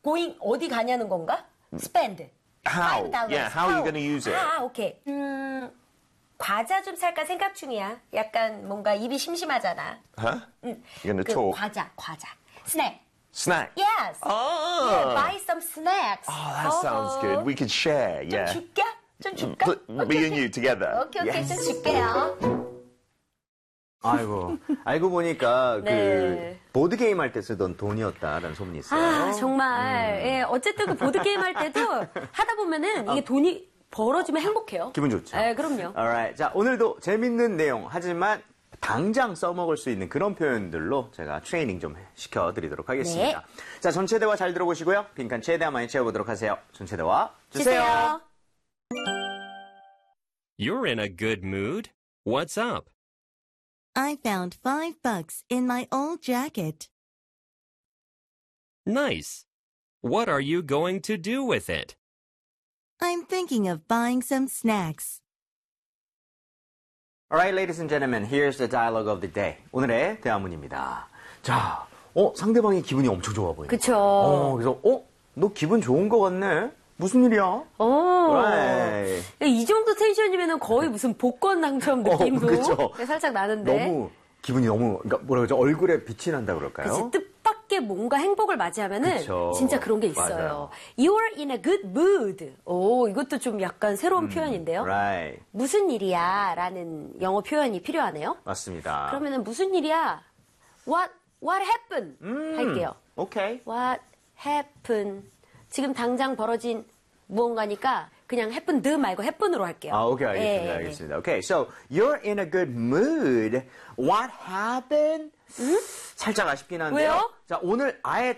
going 어디 가냐는 건가? spend. How? Yeah, how are you going to use it? 오케이. 과자 좀 살까 생각 중이야. 약간 뭔가 입이 심심하잖아. Huh? You're going to talk. 과자. snack. Snack. Yes. Oh. Yeah, buy some snacks. Oh, that sounds good. We could share. Yeah. 좀 줄까? Me and you together. 오케이, Yes. 좀 줄게요. 아이고, 알고 보니까 네. 그 보드게임 할 때 쓰던 돈이었다라는 소문이 있어요. 정말. 예, 어쨌든 그 보드게임 할 때도 하다 보면은 이게 돈이 벌어지면 행복해요. 기분 좋죠. 네, 그럼요. Alright. 자, 오늘도 재밌는 내용, 하지만 당장 써먹을 수 있는 그런 표현들로 제가 트레이닝 좀 시켜드리도록 하겠습니다. 네. 자, 전체 대화 잘 들어보시고요. 빈칸 최대한 많이 채워보도록 하세요. 전체 대화 주세요. You're in a good mood. What's up? I found $5 in my old jacket. Nice. What are you going to do with it? I'm thinking of buying some snacks. Alright, ladies and gentlemen, here's the dialogue of the day. 오늘의 대화문입니다. 자, 상대방이 기분이 엄청 좋아 보이네. 그쵸. 그래서, 너 기분 좋은 거 같네? 무슨 일이야? Right. 이 정도 텐션이면 거의 무슨 복권 당첨 느낌도 그쵸. 살짝 나는데. 기분이 너무, 그러니까 뭐라 그러죠? 얼굴에 빛이 난다 그럴까요? 그치, 뜻밖의 뭔가 행복을 맞이하면은 그쵸. 진짜 그런 게 있어요. 맞아요. You're in a good mood. 이것도 좀 약간 새로운 표현인데요. Right. 무슨 일이야? 라는 영어 표현이 필요하네요. 맞습니다. 그러면은 무슨 일이야? What happened? 할게요. 오케이. What happened? 지금 당장 벌어진 무언가니까 그냥 happened 말고 happened으로 할게요. 오케이, 알겠습니다. 예. 알겠습니다. 오케이, so you're in a good mood. What happened? 살짝 아쉽긴 한데요. 왜요? 자, 오늘 아예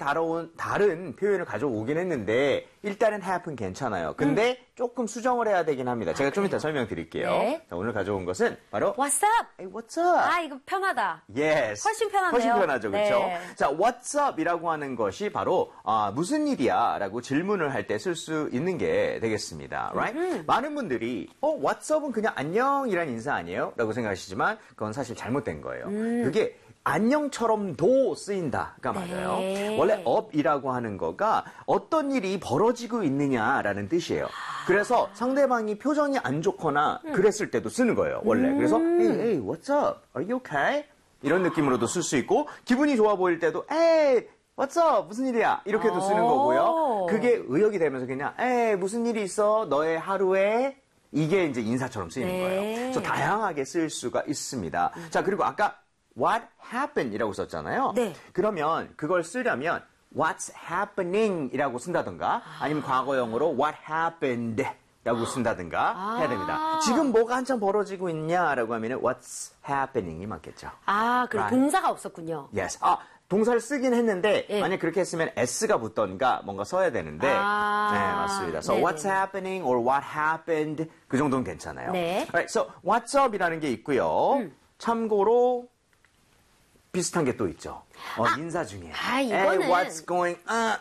다른 표현을 가져오긴 했는데 일단은 happen 괜찮아요. 근데 조금 수정을 해야 되긴 합니다. 제가 좀 이따 설명드릴게요. 네. 자, 오늘 가져온 것은 바로 What's up? Hey, what's up? 이거 편하다. Yes. 훨씬 편하네요. 훨씬 편하죠, 그렇죠? 네. 자, what's up이라고 하는 것이 바로 무슨 일이야라고 질문을 할 때 쓸 수 있는 게 되겠습니다. Right? 많은 분들이 what's up은 그냥 안녕이란 인사 아니에요? 라고 생각하시지만 그건 사실 잘못된 거예요. 그게 안녕처럼도 쓰인다가 맞아요. 네. 원래 up이라고 하는 거가 어떤 일이 벌어지고 있느냐라는 뜻이에요. 그래서 상대방이 표정이 안 좋거나 그랬을 때도 쓰는 거예요, 원래. 그래서 hey, what's up? Are you okay? 이런 느낌으로도 쓸 수 있고 기분이 좋아 보일 때도 hey, what's up? 무슨 일이야? 이렇게도 쓰는 거고요. 그게 의역이 되면서 그냥 hey, 무슨 일이 있어? 너의 하루에 이게 이제 인사처럼 쓰이는 거예요. 그래서 다양하게 쓸 수가 있습니다. 자, 그리고 아까 what happened 이라고 썼잖아요. 네. 그러면 그걸 쓰려면 what's happening 이라고 쓴다든가 아니면 과거형으로 what happened 라고 쓴다든가 해야 됩니다. 지금 뭐가 한참 벌어지고 있냐라고 하면 what's happening이 맞겠죠. 그래 동사가 없었군요. Yes. 동사를 쓰긴 했는데 만약 그렇게 했으면 s가 붙던가 뭔가 써야 되는데 네, 맞습니다. So 네네. what's happening or what happened 그 정도는 괜찮아요. 네. Right, so what's up이라는 게 있고요. 참고로 비슷한 게 또 있죠. 인사 중에. 이거는 Hey, what's going on?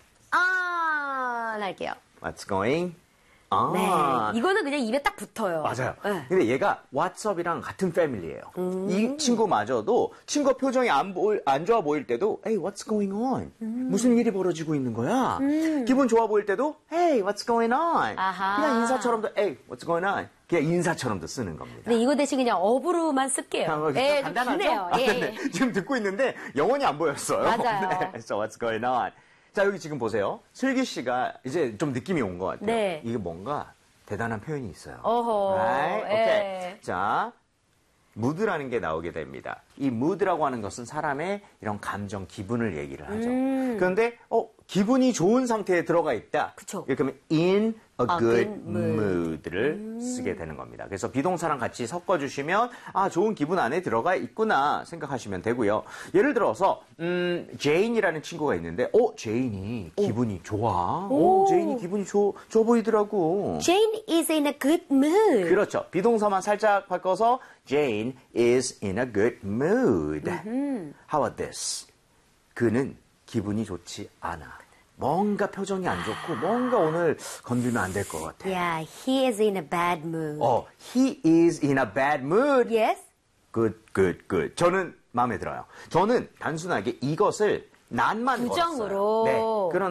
할게요. What's going on? 네. 이거는 그냥 입에 딱 붙어요. 맞아요. 네. 근데 얘가 what's up이랑 같은 패밀리예요. 이 친구마저도 친구 표정이 안 좋아 보일 때도 hey, what's going on? 무슨 일이 벌어지고 있는 거야? 기분 좋아 보일 때도 hey, what's going on? 그냥 인사처럼도 hey, what's going on? 그냥 인사처럼도 쓰는 겁니다. 근데 이거 대신 그냥 업으로만 쓸게요. 좀 간단하죠? 기네요. 네. 지금 듣고 있는데 영혼이 안 보였어요. 맞아요. 네. So what's going on? 자, 여기 지금 보세요. 슬기 씨가 이제 좀 느낌이 온 것 같아요. 네. 이게 뭔가 대단한 표현이 있어요. 어허. Right? 예. 오케이. 자, mood라는 게 나오게 됩니다. 이 mood라고 하는 것은 사람의 이런 감정, 기분을 얘기를 하죠. 그런데 기분이 좋은 상태에 들어가 있다. 그쵸. 이렇게 하면 in a good mood를 쓰게 되는 겁니다. 그래서 비동사랑 같이 섞어주시면 좋은 기분 안에 들어가 있구나 생각하시면 되고요. 예를 들어서 제인이라는 친구가 있는데 제인이 기분이 좋아. 제인이 기분이 좋아 보이더라고. Jane is in a good mood. 그렇죠. 비동사만 살짝 바꿔서 Jane is in a good mood. How about this? 그는 기분이 좋지 않아. 뭔가 표정이 안 좋고 뭔가 오늘 건들면 안 될 것 같아. Yeah, he is in a bad mood. He is in a bad mood. Yes? Good. 저는 마음에 들어요. 저는 단순하게 이것을 난만 부정으로. 걸었어요. 네. 그런